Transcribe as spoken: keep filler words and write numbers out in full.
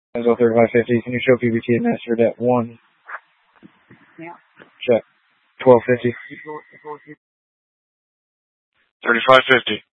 Enzo thirty-five fifty, can you show P B T at mastered at one? Yeah. Check. twelve fifty. thirty-five fifty.